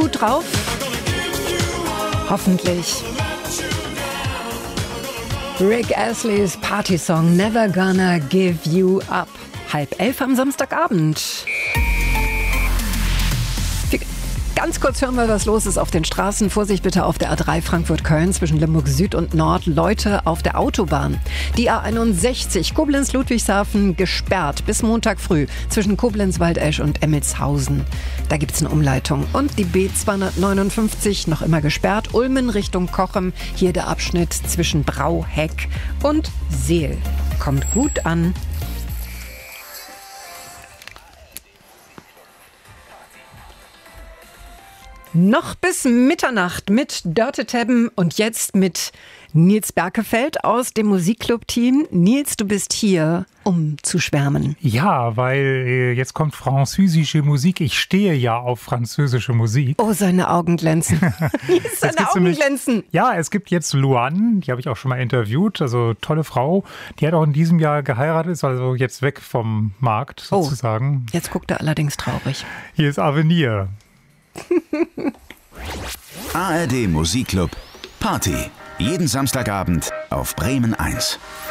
Gut drauf? Hoffentlich. Rick Astley's Partysong Never Gonna Give You Up. 10:30 am Samstagabend. Ganz kurz hören wir, was los ist auf den Straßen. Vorsicht bitte auf der A3 Frankfurt-Köln zwischen Limburg Süd und Nord. Leute auf der Autobahn. Die A61 Koblenz-Ludwigshafen gesperrt bis Montag früh zwischen Koblenz-Waldesch und Emmelshausen. Da gibt es eine Umleitung. Und die B259 noch immer gesperrt. Ulmen Richtung Cochem. Hier der Abschnitt zwischen Brauheck und Seel. Kommt gut an. Noch bis Mitternacht mit Dörte Tebben und jetzt mit Nils Berkefeld aus dem Musikclub-Team. Nils, du bist hier, um zu schwärmen. Ja, weil jetzt kommt französische Musik. Ich stehe ja auf französische Musik. Oh, seine Augen glänzen. Seine Augen glänzen. Ja, es gibt jetzt Luan, die habe ich auch schon mal interviewt. Also tolle Frau. Die hat auch in diesem Jahr geheiratet, ist also jetzt weg vom Markt sozusagen. Oh, jetzt guckt er allerdings traurig. Hier ist Avenir. ARD Musikclub Party. Jeden Samstagabend auf Bremen 1.